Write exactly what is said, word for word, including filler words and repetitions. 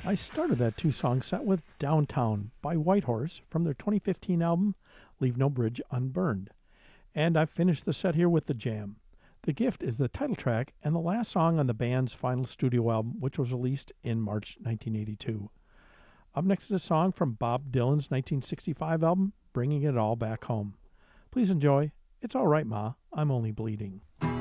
I started that two song set with Downtown by Whitehorse from their twenty fifteen album Leave No Bridge Unburned. And I've finished the set here with The Jam. The Gift is the title track and the last song on the band's final studio album, which was released in March nineteen eighty-two. Up next is a song from Bob Dylan's nineteen sixty-five album, Bringing It All Back Home. Please enjoy It's All Right, Ma, I'm Only Bleeding.